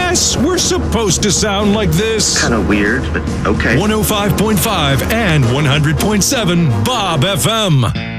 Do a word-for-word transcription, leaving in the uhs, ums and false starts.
Yes, we're supposed to sound like this. Kind of weird, but okay. one oh five point five and one hundred point seven Bob F M.